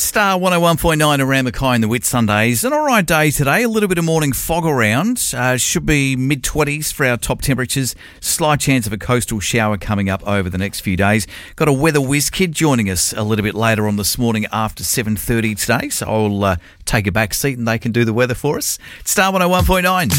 Star 101.9 around Mackay in the Whitsundays. An all right day today. A little bit of morning fog around. Should be mid-20s for our top temperatures. Slight chance of a coastal shower coming up over the next few days. Got a weather whiz kid joining us a little bit later on this morning after 7:30 today. So I'll take a back seat and they can do the weather for us. Star 101.9.